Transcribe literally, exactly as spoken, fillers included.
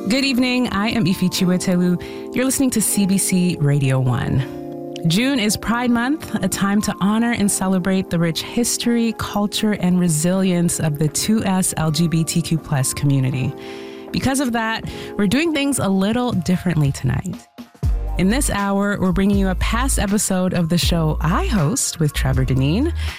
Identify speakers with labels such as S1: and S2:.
S1: Good evening. I am Ifi Chiwetelu. You're listening to C B C Radio one. June is Pride Month, a time to honor and celebrate the rich history, culture, and resilience of the two S L G B T Q plus community. Because of that, we're doing things a little differently tonight. In this hour, we're bringing you a past episode of the show I host with Trevor Deneen,